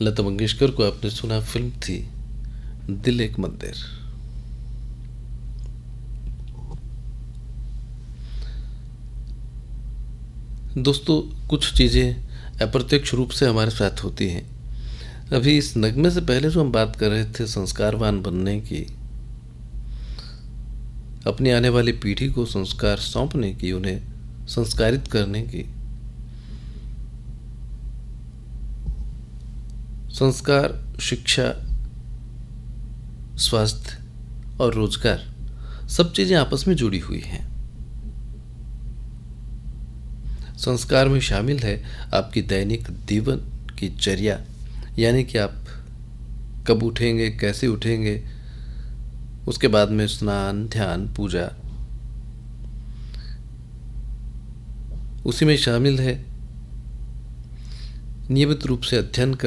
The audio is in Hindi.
लता मंगेशकर को आपने सुना, फिल्म थी दिल एक मंदिर। दोस्तों, कुछ चीज़ें अप्रत्यक्ष रूप से हमारे साथ होती हैं। अभी इस नगमे से पहले जो हम बात कर रहे थे संस्कारवान बनने की, अपनी आने वाली पीढ़ी को संस्कार सौंपने की, उन्हें संस्कारित करने की। संस्कार, शिक्षा, स्वास्थ्य और रोजगार, सब चीज़ें आपस में जुड़ी हुई हैं। संस्कार में शामिल है आपकी दैनिक जीवन की चर्या, यानी कि आप कब उठेंगे, कैसे उठेंगे, उसके बाद में स्नान, ध्यान, पूजा। उसी में शामिल है नियमित रूप से अध्ययन